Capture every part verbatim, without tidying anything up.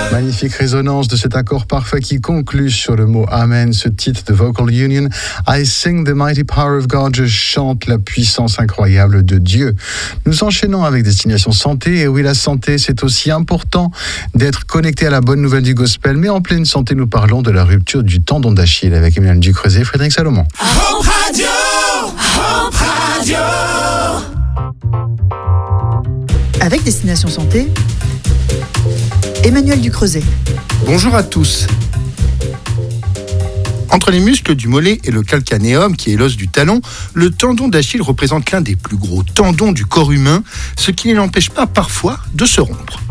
Magnifique résonance de cet accord parfait qui conclut sur le mot Amen, ce titre de Vocal Union. I sing the mighty power of God, je chante la puissance incroyable de Dieu. Nous enchaînons avec Destination Santé. Et oui, la santé, c'est aussi important d'être connecté à la bonne nouvelle du gospel. Mais en pleine santé, nous parlons de la rupture du tendon d'Achille avec Emmanuel Ducreuset et Frédéric Salomon. Hope Radio, Hope Radio. Avec Destination Santé, Emmanuel Ducreuset. Bonjour à tous. Entre les muscles du mollet et le calcanéum, qui est l'os du talon, le tendon d'Achille représente l'un des plus gros tendons du corps humain, ce qui ne l'empêche pas parfois de se rompre.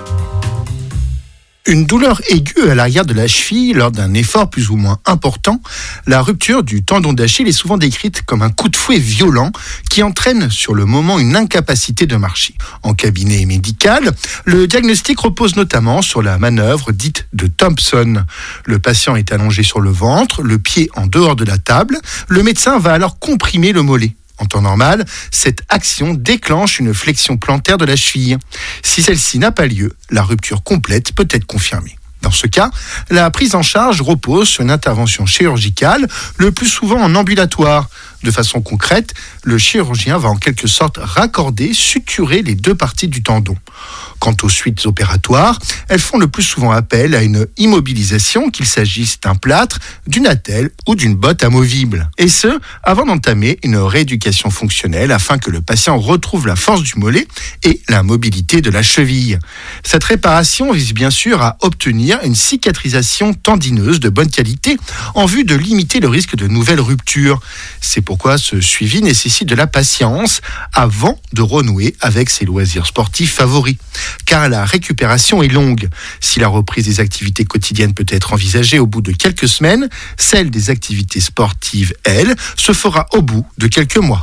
Une douleur aiguë à l'arrière de la cheville lors d'un effort plus ou moins important, la rupture du tendon d'Achille est souvent décrite comme un coup de fouet violent qui entraîne sur le moment une incapacité de marcher. En cabinet médical, le diagnostic repose notamment sur la manœuvre dite de Thompson. Le patient est allongé sur le ventre, le pied en dehors de la table. Le médecin va alors comprimer le mollet. En temps normal, cette action déclenche une flexion plantaire de la cheville. Si celle-ci n'a pas lieu, la rupture complète peut être confirmée. Dans ce cas, la prise en charge repose sur une intervention chirurgicale, le plus souvent en ambulatoire. De façon concrète, le chirurgien va en quelque sorte raccorder, suturer les deux parties du tendon. Quant aux suites opératoires, elles font le plus souvent appel à une immobilisation, qu'il s'agisse d'un plâtre, d'une attelle ou d'une botte amovible. Et ce, avant d'entamer une rééducation fonctionnelle afin que le patient retrouve la force du mollet et la mobilité de la cheville. Cette réparation vise bien sûr à obtenir une cicatrisation tendineuse de bonne qualité en vue de limiter le risque de nouvelles ruptures. C'est pourquoi ce suivi nécessite de la patience avant de renouer avec ses loisirs sportifs favoris. Car la récupération est longue. Si la reprise des activités quotidiennes peut être envisagée au bout de quelques semaines, celle des activités sportives, elle, se fera au bout de quelques mois.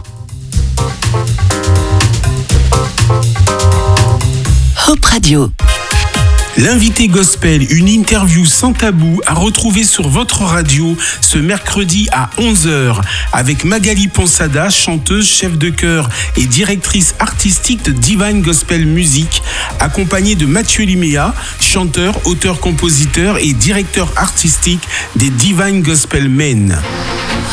Hope Radio. L'invité gospel, une interview sans tabou à retrouver sur votre radio ce mercredi à onze heures avec Magali Ponsada, chanteuse, chef de chœur et directrice artistique de Divine Gospel Music, accompagnée de Mathieu Liméa, chanteur, auteur-compositeur et directeur artistique des Divine Gospel Men.